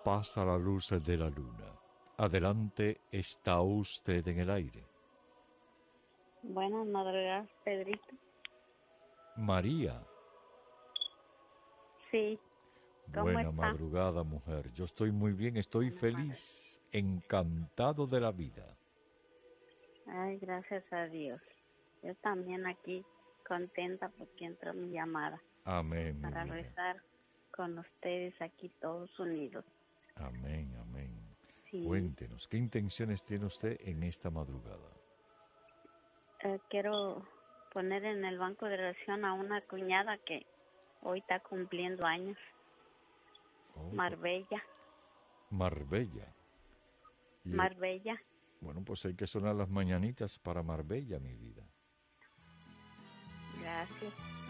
pasa la luz de la luna. Adelante, está usted en el aire. Buenas madrugadas, Pedrito. María. Sí, ¿cómo Buena está? madrugada, mujer. Yo estoy muy bien, estoy feliz, encantado de la vida. Ay, gracias a Dios. Yo también aquí contenta porque entró mi llamada Amén, mi para vida. rezar con ustedes aquí todos unidos. Amén, amén. Sí, Cuéntenos, ¿qué intenciones tiene usted en esta madrugada? quiero poner en el banco de oración a una cuñada que hoy está cumpliendo años, Oh, Marbella. Marbella. Y, Marbella. bueno, pues hay que sonar las mañanitas para Marbella, mi vida. Gracias.